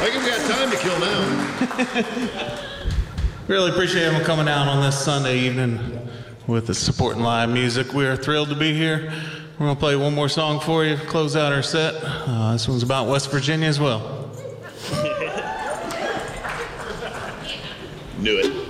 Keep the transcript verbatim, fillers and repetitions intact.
I think we got time to kill now. Really appreciate him coming out on this Sunday evening with the supporting live music. We are thrilled to be here. We're going to play one more song for you, close out our set. Uh, this one's about West Virginia as well. Knew it.